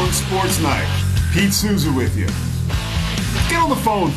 on Sports Night. Pete Souza with you. Get on the phone,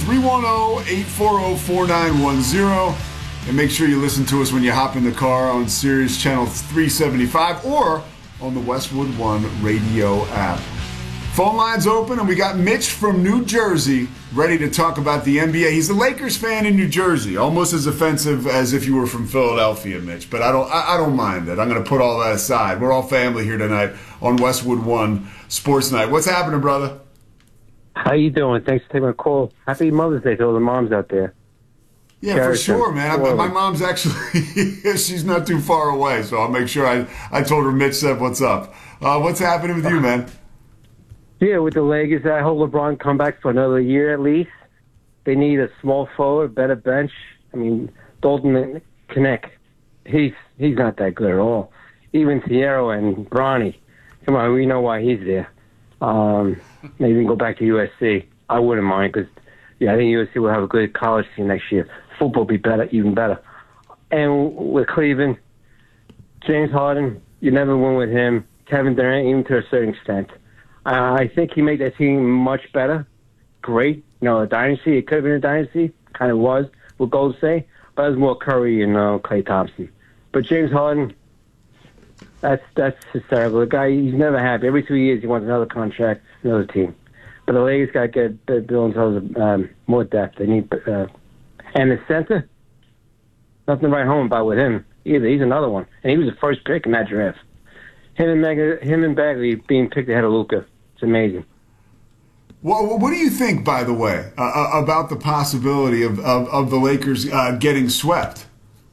310-840-4910, and make sure you listen to us when you hop in the car on Sirius Channel 375 or on the Westwood One radio app. Phone lines open, and we got Mitch from New Jersey ready to talk about the NBA. He's a Lakers fan in New Jersey, almost as offensive as if you were from Philadelphia, Mitch. But I don't mind it. I'm going to put all that aside. We're all family here tonight on Westwood One Sports Night. What's happening, brother? How you doing? Thanks for taking my call. Happy Mother's Day to all the moms out there. Yeah, for sure, man. My mom's actually, she's not too far away, so I'll make sure I told her Mitch said what's up. What's happening with you, man? Yeah, with the Lakers, I hope LeBron come back for another year at least. They need a small forward, better bench. I mean, Dalton Knecht, he's not that good at all. Even Thiero and Bronny, come on, we know why he's there. Maybe we can go back to USC. I wouldn't mind because, I think USC will have a good college team next year. Football will be better, even better. And with Cleveland, James Harden, you never win with him. Kevin Durant, even to a certain extent. I think he made that team much better. Great. A dynasty. It could have been a dynasty. Kind of was, with Golden State. But it was more Curry and Klay Thompson. But James Harden, that's hysterical. The guy, he's never happy. Every 2 years he wants another contract, another team. But the Lakers got to build themselves more depth. They need, and the center, nothing to write home about with him either. He's another one. And he was the first pick in that draft. Him and Bagley being picked ahead of Luka. It's amazing. Well, what do you think, by the way, about the possibility of the Lakers getting swept?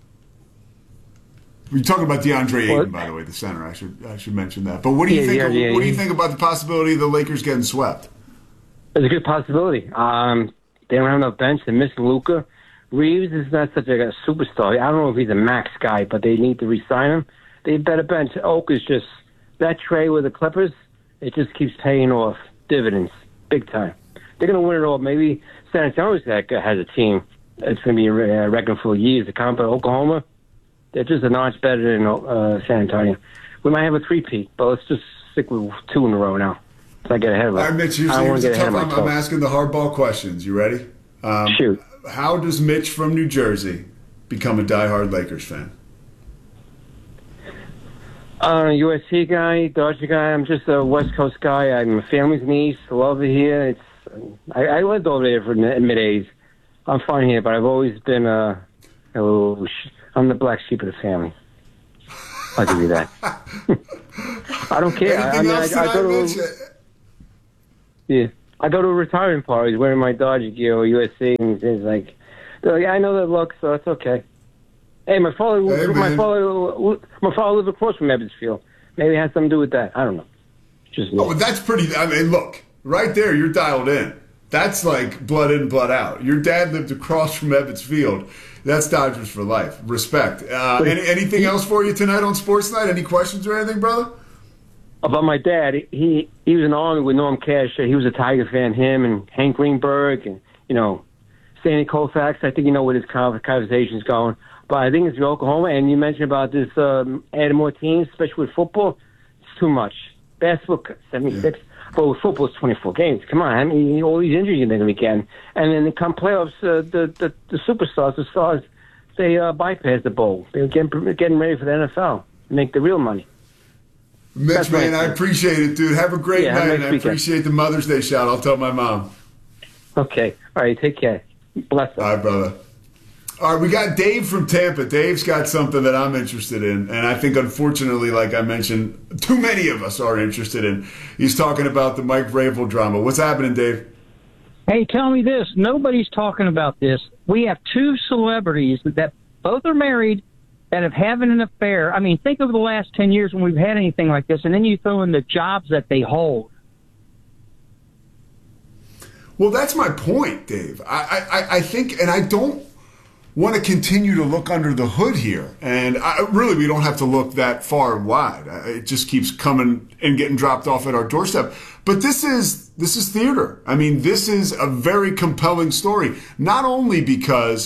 We're talking about DeAndre Ayton, by the way, the center. I should mention that. But what do you think? What do you think about the possibility of the Lakers getting swept? It's a good possibility. They don't have enough bench. They're missing Luka. Reeves is not such a superstar. I don't know if he's a max guy, but they need to re-sign him. They better bench. Oak is just that trade with the Clippers. It just keeps paying off dividends big time. They're going to win it all. Maybe San Antonio has a team that's going to be reckoned for years to come. But Oklahoma, they're just a notch better than San Antonio. We might have a three-peat, but let's just stick with 2 in a row now. So I get ahead of it. All right, Mitch, I'm asking the hardball questions. You ready? Shoot. How does Mitch from New Jersey become a diehard Lakers fan? USC guy, Dodger guy. I'm just a West Coast guy. I'm a family's niece. Love it here. I lived over there for mid-A's. I'm fine here, but I've always been I'm the black sheep of the family. I'll give you that. I don't care. I go to retirement parties wearing my Dodger gear or USC, and it's like, I know that look, so it's okay. Hey, my father lives across from Evansville. Maybe it has something to do with that. I don't know. Just me. Oh, that's pretty. I mean, look, right there, you're dialed in. That's like blood in, blood out. Your dad lived across from Ebbets Field. That's Dodgers for life. Respect. Anything else for you tonight on Sports Night? Any questions or anything, brother? About my dad, he was in the Army with Norm Cash. He was a Tiger fan. Him and Hank Greenberg and Sandy Koufax. I think you know where this conversation's going. But I think it's in Oklahoma. And you mentioned about this adding more teams, especially with football. It's too much. Basketball 76, but with football it's 24 games. Come on, I mean all these injuries they're going to be getting. And then come playoffs, the superstars, the stars, they bypass the bowl. They're getting ready for the NFL, make the real money. Mitch, man, I appreciate it, dude. Have a great night, and I appreciate the Mother's Day shout. I'll tell my mom. Okay. All right, take care. Bless you. All right, brother. All right, we got Dave from Tampa. Dave's got something that I'm interested in, and I think, unfortunately, like I mentioned, too many of us are interested in. He's talking about the Mike Vrabel drama. What's happening, Dave? Hey, tell me this. Nobody's talking about this. We have 2 celebrities that both are married that have having an affair. I mean, think of the last 10 years when we've had anything like this, and then you throw in the jobs that they hold. Well, that's my point, Dave. I think, and I don't want to continue to look under the hood here. And really, we don't have to look that far and wide. It just keeps coming and getting dropped off at our doorstep. But this is theater. I mean, this is a very compelling story, not only because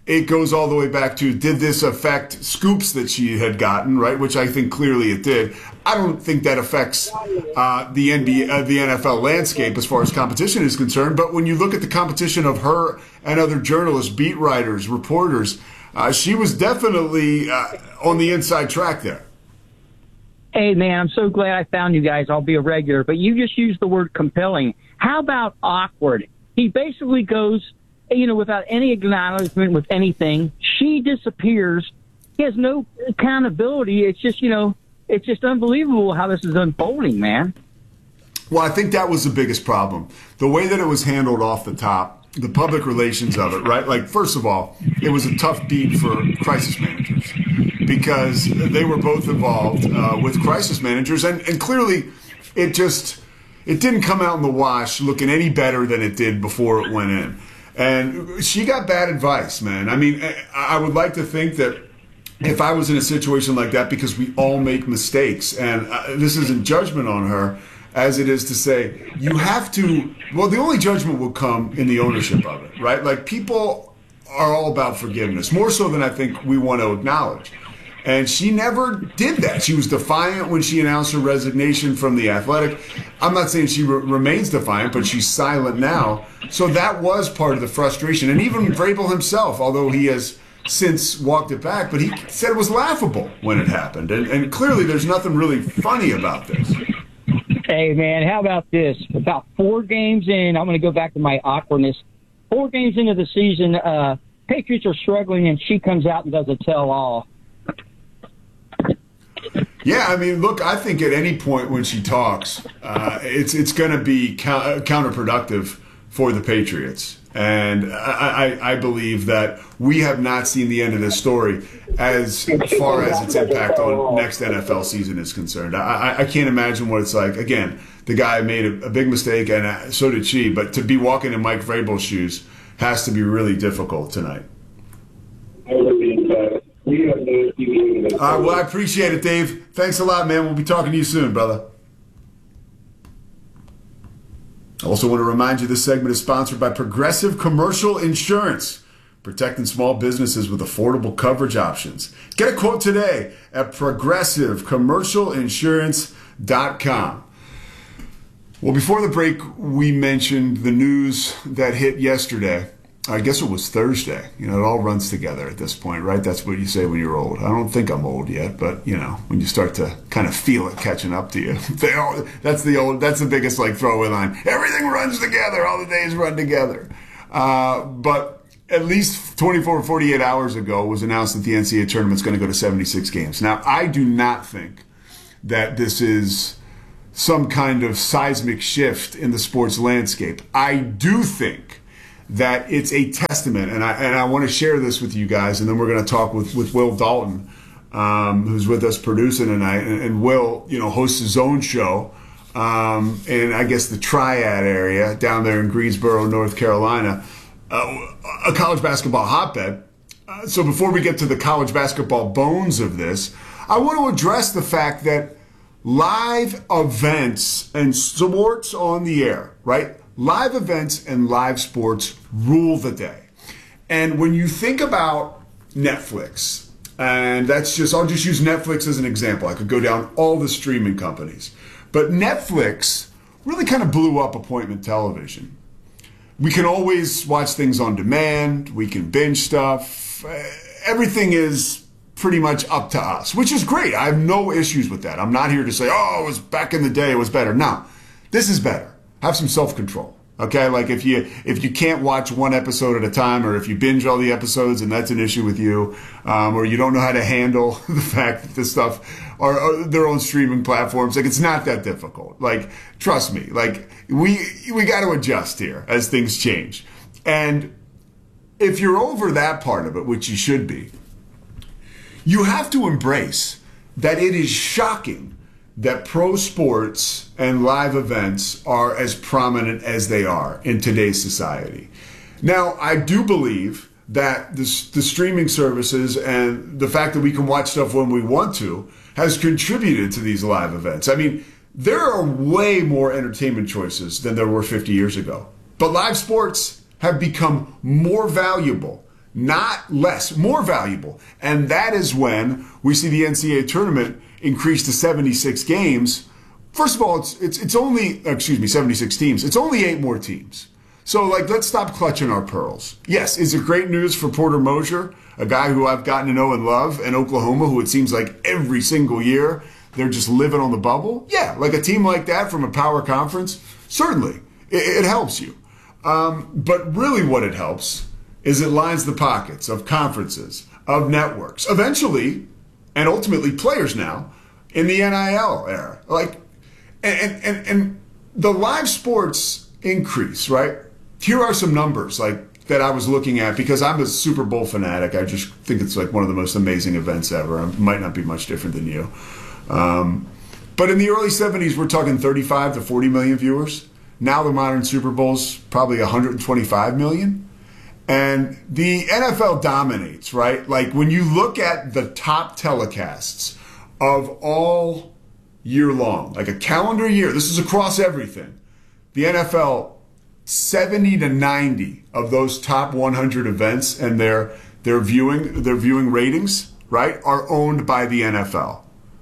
it goes all the way back to, did this affect scoops that she had gotten, right? Which I think clearly it did. I don't think that affects the NFL landscape as far as competition is concerned. But when you look at the competition of her and other journalists, beat writers, reporters, she was definitely on the inside track there. Hey, man, I'm so glad I found you guys. I'll be a regular. But you just used the word compelling. How about awkward? He basically goes, without any acknowledgement with anything. She disappears. He has no accountability. It's just, it's just unbelievable how this is unfolding, man. Well, I think that was the biggest problem. The way that it was handled off the top, the public relations of it, right? Like, first of all, it was a tough beat for crisis managers because they were both involved with crisis managers. And clearly, it didn't come out in the wash looking any better than it did before it went in. And she got bad advice, man. I mean, I would like to think that if I was in a situation like that, because we all make mistakes, and this isn't judgment on her, as it is to say, you have to, well, the only judgment will come in the ownership of it, right? Like, people are all about forgiveness, more so than I think we want to acknowledge. And she never did that. She was defiant when she announced her resignation from The Athletic. I'm not saying she remains defiant, but she's silent now. So that was part of the frustration. And even Vrabel himself, although he has since walked it back, but he said it was laughable when it happened. And clearly there's nothing really funny about this. Hey, man, how about this? About 4 games in, I'm going to go back to my awkwardness. 4 games into the season, Patriots are struggling, and she comes out and does a tell-all. Yeah, I mean, look, I think at any point when she talks, it's going to be counterproductive for the Patriots. And I believe that we have not seen the end of this story as far as its impact on next NFL season is concerned. I can't imagine what it's like. Again, the guy made a big mistake, and so did she. But to be walking in Mike Vrabel's shoes has to be really difficult tonight. Well, I appreciate it, Dave. Thanks a lot, man. We'll be talking to you soon, brother. I also want to remind you this segment is sponsored by Progressive Commercial Insurance, protecting small businesses with affordable coverage options. Get a quote today at progressivecommercialinsurance.com. Well, before the break, we mentioned the news that hit yesterday. I guess it was Thursday. It all runs together at this point, right? That's what you say when you're old. I don't think I'm old yet, but when you start to kind of feel it catching up to you, that's the biggest throwaway line. Everything runs together. All the days run together. But at least 24 or 48 hours ago it was announced that the NCAA tournament's going to go to 76 games. Now, I do not think that this is some kind of seismic shift in the sports landscape. I do think that it's a testament, and I want to share this with you guys, and then we're going to talk with Will Dalton, who's with us producing tonight, and Will, hosts his own show in, I guess, the Triad area down there in Greensboro, North Carolina, a college basketball hotbed. So before we get to the college basketball bones of this, I want to address the fact that live events and sports on the air, right? Live events and live sports rule the day. And when you think about Netflix, and I'll just use Netflix as an example. I could go down all the streaming companies. But Netflix really kind of blew up appointment television. We can always watch things on demand. We can binge stuff. Everything is pretty much up to us, which is great. I have no issues with that. I'm not here to say, it was back in the day, it was better. No, this is better. Have some self-control, okay? Like if you can't watch one episode at a time, or if you binge all the episodes and that's an issue with you, or you don't know how to handle the fact that this stuff are their own streaming platforms, it's not that difficult. Trust me, we got to adjust here as things change. And if you're over that part of it, which you should be, you have to embrace that it is shocking that pro sports and live events are as prominent as they are in today's society. Now, I do believe that the streaming services and the fact that we can watch stuff when we want to has contributed to these live events. I mean, there are way more entertainment choices than there were 50 years ago. But live sports have become more valuable not less, more valuable. And that is when we see the NCAA tournament increase to 76 games. First of all, it's only, 76 teams. It's only 8 more teams. So, let's stop clutching our pearls. Yes, is it great news for Porter Moser, a guy who I've gotten to know and love, and Oklahoma, who it seems like every single year they're just living on the bubble? Yeah, like a team like that from a power conference, certainly. It helps you. But really what it helps is it lines the pockets of conferences, of networks, eventually, and ultimately players now, in the NIL era. And the live sports increase, right? Here are some numbers that I was looking at because I'm a Super Bowl fanatic. I just think it's one of the most amazing events ever. It might not be much different than you. But in the early 70s, we're talking 35 to 40 million viewers. Now the modern Super Bowl's probably 125 million. And the NFL dominates, right? When you look at the top telecasts of all year long, like a calendar year, this is across everything. The NFL, 70 to 90 of those top 100 events and their viewing ratings, right, are owned by the NFL.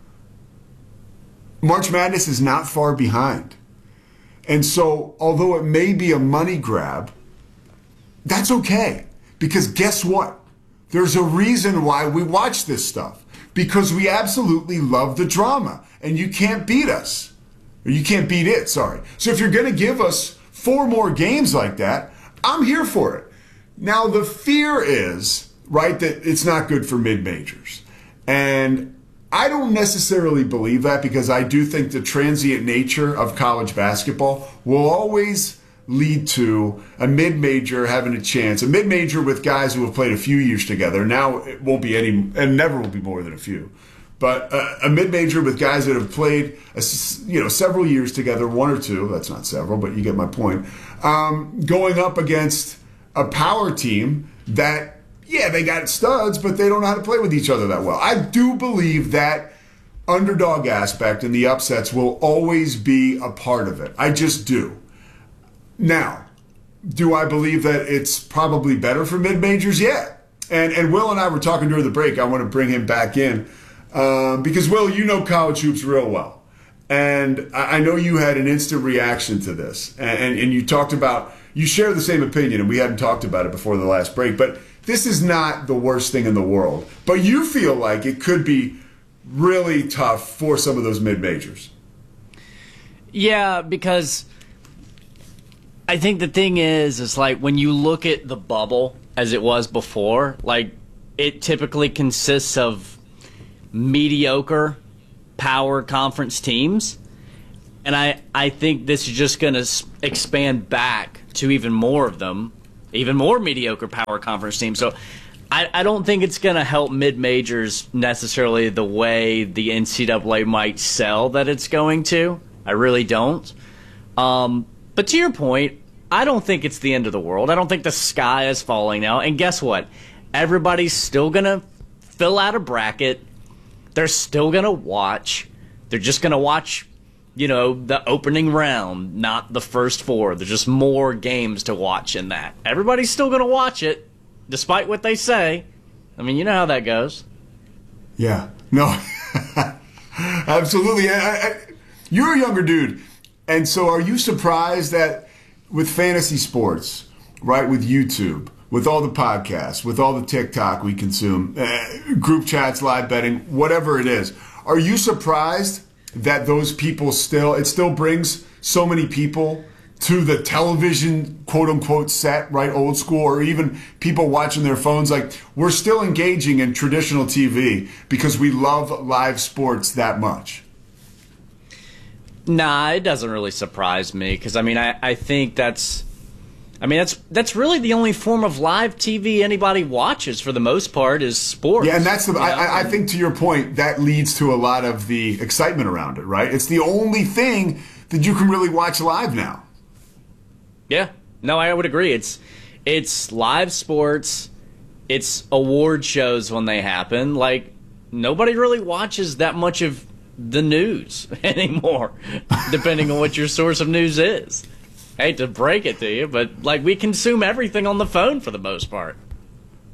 March Madness is not far behind. And so, although it may be a money grab, that's okay. Because guess what? There's a reason why we watch this stuff. Because we absolutely love the drama. And you can't beat us. Or you can't beat it, sorry. So if you're going to give us 4 more games like that, I'm here for it. Now, the fear is, right, that it's not good for mid-majors. And I don't necessarily believe that because I do think the transient nature of college basketball will always lead to a mid-major having a chance. A mid-major with guys who have played a few years together. Now it won't be any, and never will be more than a few. But a mid-major with guys that have played several years together, 1 or 2, that's not several, but you get my point, going up against a power team that, yeah, they got studs, but they don't know how to play with each other that well. I do believe that underdog aspect and the upsets will always be a part of it. I just do. Now, do I believe that it's probably better for mid-majors? Yeah. And Will and I were talking during the break. I want to bring him back in because, Will, you know college hoops real well. And I know you had an instant reaction to this. And you talked about, you share the same opinion, and we hadn't talked about it before the last break. But this is not the worst thing in the world. But you feel like it could be really tough for some of those mid-majors. Yeah, because I think the thing is when you look at the bubble as it was before, it typically consists of mediocre power conference teams. And I think this is just going to expand back to even more of them, even more mediocre power conference teams. So I don't think it's going to help mid-majors necessarily the way the NCAA might sell that it's going to. I really don't. But to your point, I don't think it's the end of the world. I don't think the sky is falling now. And guess what? Everybody's still going to fill out a bracket. They're still going to watch. They're just going to watch, the opening round, not the first 4. There's just more games to watch in that. Everybody's still going to watch it, despite what they say. I mean, you know how that goes. Yeah. No. Absolutely. You're a younger dude. And so are you surprised that with fantasy sports, right, with YouTube, with all the podcasts, with all the TikTok we consume, group chats, live betting, whatever it is, are you surprised that those people it still brings so many people to the television, quote unquote, set, right, old school, or even people watching their phones? We're still engaging in traditional TV because we love live sports that much. Nah, it doesn't really surprise me because, I think that's really the only form of live TV anybody watches for the most part is sports. Yeah, and that's I think to your point, that leads to a lot of the excitement around it, right? It's the only thing that you can really watch live now. Yeah, no, I would agree. It's live sports. It's award shows when they happen. Nobody really watches that much of the news anymore, depending on what your source of news is. I hate to break it to you, but we consume everything on the phone for the most part.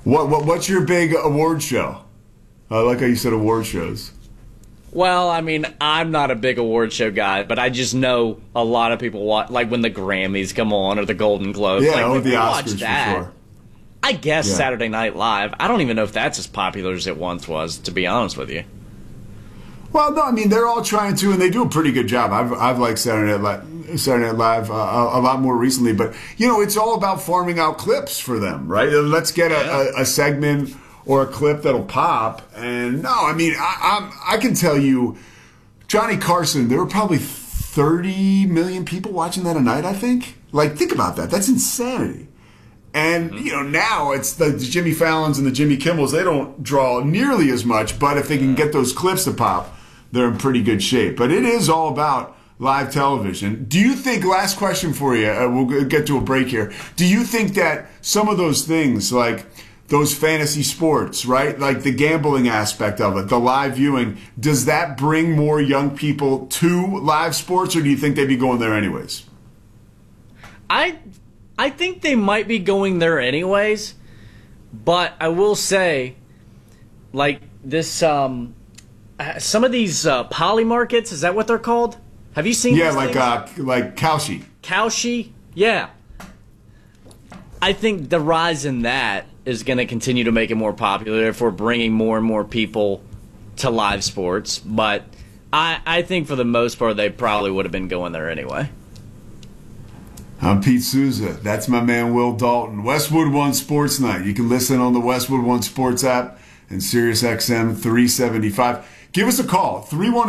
What's your big award show? I like how you said award shows. Well, I mean, I'm not a big award show guy, but I just know a lot of people watch, like when the Grammys come on or the Golden Globes. Yeah, like, or the watch Oscars that. for sure. I guess Yeah. Saturday Night Live. I don't even know if that's as popular as it once was, to be honest with you. Well, no, I mean, they're all trying to, and they do a pretty good job. I've liked Saturday Night Live a lot more recently, but, it's all about farming out clips for them, right? Let's get a segment or a clip that'll pop. And no, I mean, I can tell you, Johnny Carson, there were probably 30 million people watching that a night, I think. Like, think about that. That's insanity. And, now it's the Jimmy Fallons and the Jimmy Kimmels. They don't draw nearly as much, but if they can get those clips to pop, they're in pretty good shape. But it is all about live television. Do you think, last question for you, we'll get to a break here. Do you think that some of those things, like those fantasy sports, right, like the gambling aspect of it, the live viewing, does that bring more young people to live sports, or do you think they'd be going there anyways? I think they might be going there anyways, but I will say, like this, some of these poly markets, is that what they're called? Have you seen? Yeah, these like Kalshi. Kalshi, yeah. I think the rise in that is going to continue to make it more popular if we're bringing more and more people to live sports. But I think for the most part, they probably would have been going there anyway. I'm Pete Souza. That's my man Will Dalton. Westwood One Sports Night. You can listen on the Westwood One Sports app and SiriusXM 375. Give us a call,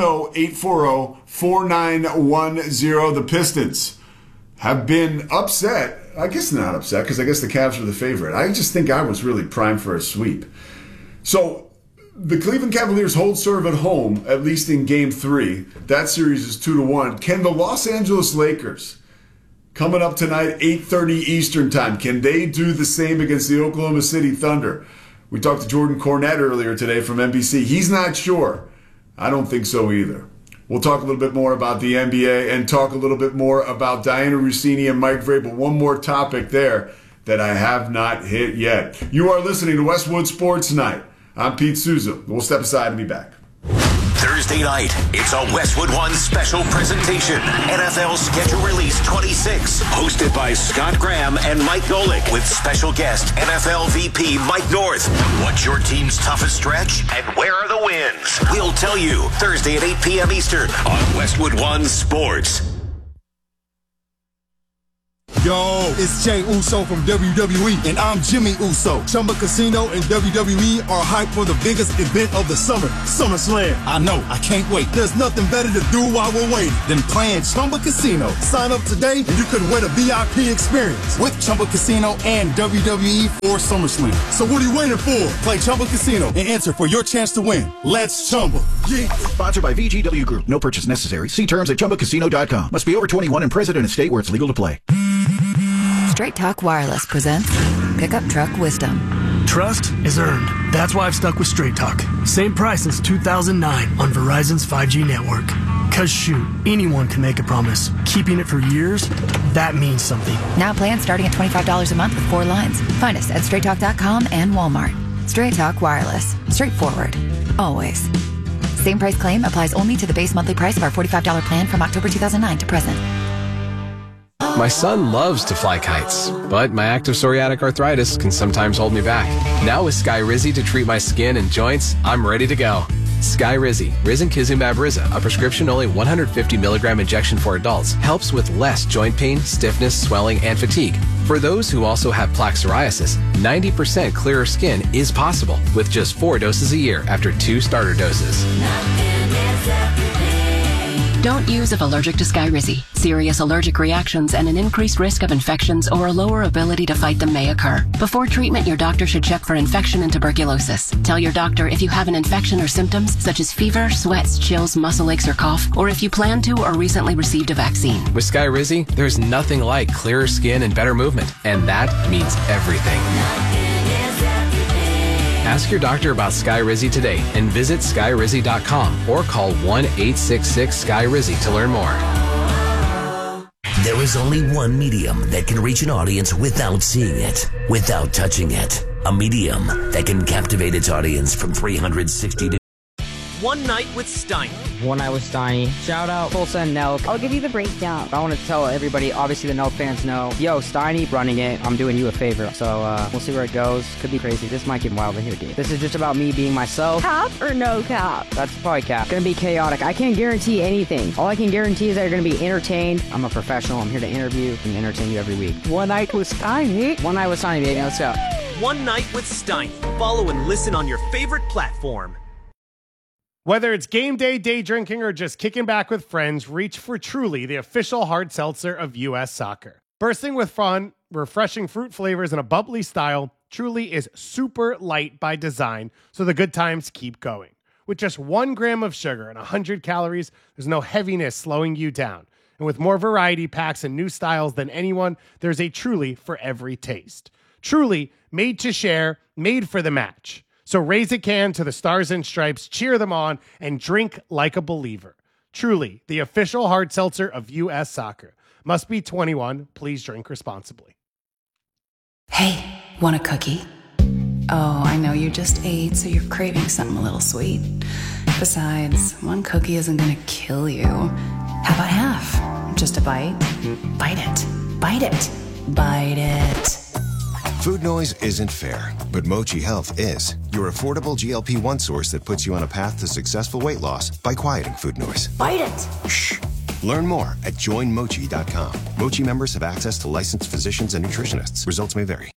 310-840-4910. The Pistons have been upset. I guess not upset, because I guess the Cavs are the favorite. I just think I was really primed for a sweep. So the Cleveland Cavaliers hold serve at home, at least in Game 3. That series is 2-1. Can the Los Angeles Lakers, coming up tonight, 8:30 Eastern Time, can they do the same against the Oklahoma City Thunder? We talked to Jordan Cornette earlier today from NBC. He's not sure. I don't think so either. We'll talk a little bit more about the NBA and talk a little bit more about Diana Russini and Mike Vrabel. One more topic there that I have not hit yet. You are listening to Westwood Sports Night. I'm Pete Souza. We'll step aside and be back. Thursday night, it's a Westwood One special presentation. NFL Schedule Release 26, hosted by Scott Graham and Mike Golick, with special guest NFL VP Mike North. What's your team's toughest stretch, and where are the wins? We'll tell you Thursday at 8 p.m. Eastern on Westwood One Sports. Yo, it's Jay Uso from WWE, and I'm Jimmy Uso. Chumba Casino and WWE are hyped for the biggest event of the summer, SummerSlam. I know, I can't wait. There's nothing better to do while we're waiting than playing Chumba Casino. Sign up today, and you could win a VIP experience with Chumba Casino and WWE for SummerSlam. So what are you waiting for? Play Chumba Casino and enter for your chance to win. Let's Chumba. Yeah. Sponsored by VGW Group. No purchase necessary. See terms at ChumbaCasino.com. Must be over 21 and present in a state where it's legal to play. Straight Talk Wireless presents Pickup Truck Wisdom. Trust is earned. That's why I've stuck with Straight Talk. Same price since 2009 on Verizon's 5G network. Cause shoot, anyone can make a promise. Keeping it for years, that means something. Now plans starting at $25 a month with 4 lines. Find us at StraightTalk.com and Walmart. Straight Talk Wireless. Straightforward. Always. Same price claim applies only to the base monthly price of our $45 plan from October 2009 to present. My son loves to fly kites, but my active psoriatic arthritis can sometimes hold me back. Now with Skyrizi to treat my skin and joints, I'm ready to go. Skyrizi, Risankizumab Riza, a prescription-only 150 milligram injection for adults, helps with less joint pain, stiffness, swelling, and fatigue. For those who also have plaque psoriasis, 90% clearer skin is possible with just 4 doses a year after 2 starter doses. Don't use if allergic to Skyrizi. Serious allergic reactions and an increased risk of infections or a lower ability to fight them may occur. Before treatment, your doctor should check for infection and tuberculosis. Tell your doctor if you have an infection or symptoms such as fever, sweats, chills, muscle aches, or cough, or if you plan to or recently received a vaccine. With Skyrizi, there's nothing like clearer skin and better movement, and that means everything. Ask your doctor about Skyrizi today and visit Skyrizi.com or call 1-866-SKYRIZI to learn more. There is only one medium that can reach an audience without seeing it, without touching it. a medium that can captivate its audience from 360 degrees. One Night with Steiny. One Night with Steiny. Shout out Tulsa and Nelk. I'll give you the breakdown. I want to tell everybody, obviously the Nelk fans know, yo, Steiny running it, I'm doing you a favor. So we'll see where it goes. Could be crazy. This might get wild in here, dude. This is just about me being myself. Cap or no cap? That's probably cap. Gonna be chaotic. I can't guarantee anything. All I can guarantee is that you're gonna be entertained. I'm a professional. I'm here to interview and entertain you every week. One Night with Steiny. One Night with Steiny, baby. Let's go. One Night with Steiny. Follow and listen on your favorite platform. Whether it's game day, day drinking, or just kicking back with friends, reach for Truly, the official hard seltzer of U.S. Soccer. Bursting with fun, refreshing fruit flavors, and a bubbly style, Truly is super light by design, so the good times keep going. With just 1 gram of sugar and 100 calories, there's no heaviness slowing you down. And with more variety packs and new styles than anyone, there's a Truly for every taste. Truly, made to share, made for the match. So raise a can to the Stars and Stripes, cheer them on, and drink like a believer. Truly, the official hard seltzer of U.S. Soccer. Must be 21. Please drink responsibly. Hey, want a cookie? Oh, I know you just ate, so you're craving something a little sweet. Besides, 1 cookie isn't gonna kill you. How about half? Just a bite? Bite it. Bite it. Bite it. Food noise isn't fair, but Mochi Health is. Your affordable GLP-1 source that puts you on a path to successful weight loss by quieting food noise. Bite it! Shh! Learn more at joinmochi.com. Mochi members have access to licensed physicians and nutritionists. Results may vary.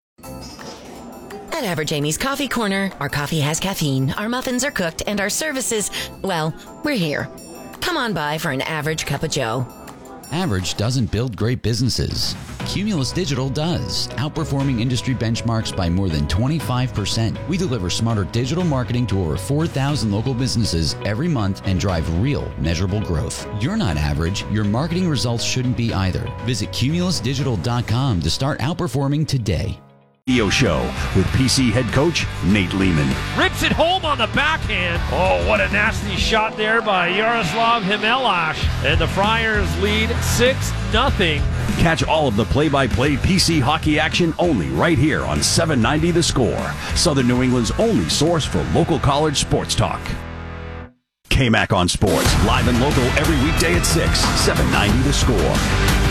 At Average Amy's Coffee Corner, our coffee has caffeine, our muffins are cooked, and our services, well, we're here. Come on by for an average cup of joe. Average doesn't build great businesses. Cumulus Digital does, outperforming industry benchmarks by more than 25%. We deliver smarter digital marketing to over 4,000 local businesses every month and drive real, measurable growth. You're not average. Your marketing results shouldn't be either. Visit cumulusdigital.com to start outperforming today. Show with PC head coach Nate Lehman. Rips it home on the backhand. Oh, what a nasty shot there by Yaroslav Himelash. And the Friars lead 6-0. Catch all of the play-by-play PC hockey action only right here on 790 The Score, Southern New England's only source for local college sports talk. KMAC on Sports, live and local every weekday at 6, 790 The Score.